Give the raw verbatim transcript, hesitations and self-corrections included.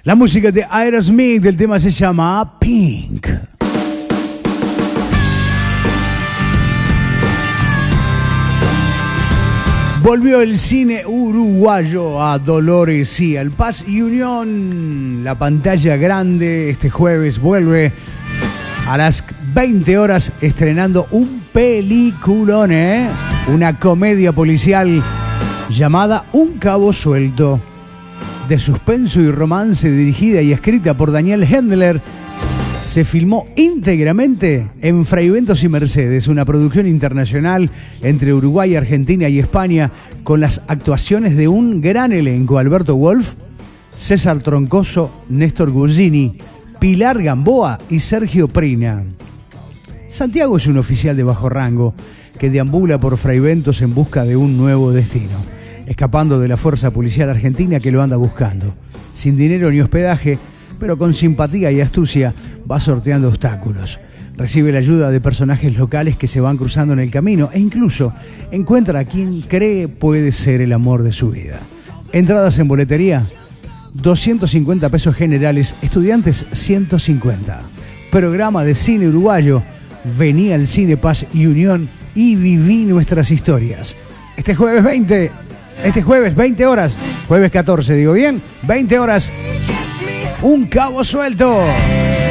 La música de Aerosmith, el tema se llama Pink. Volvió el cine uruguayo a Dolores y al Paz y Unión. La pantalla grande este jueves vuelve a las veinte horas estrenando un peliculón, ¿eh? Una comedia policial llamada Un Cabo Suelto, de suspenso y romance, dirigida y escrita por Daniel Hendler. Se filmó íntegramente en Fraiventos y Mercedes, una producción internacional entre Uruguay, Argentina y España, con las actuaciones de un gran elenco: Alberto Wolf, César Troncoso, Néstor Gugini, Pilar Gamboa y Sergio Prina. Santiago es un oficial de bajo rango que deambula por Fraiventos en busca de un nuevo destino, escapando de la fuerza policial argentina que lo anda buscando. Sin dinero ni hospedaje, pero con simpatía y astucia, va sorteando obstáculos. Recibe la ayuda de personajes locales que se van cruzando en el camino e incluso encuentra a quien cree puede ser el amor de su vida. Entradas en boletería, doscientos cincuenta pesos generales, estudiantes ciento cincuenta. Programa de cine uruguayo, vení al Cine Paz y Unión y viví nuestras historias. Este jueves veinte, este jueves veinte horas, jueves catorce, digo bien, veinte horas, Un Cabo Suelto.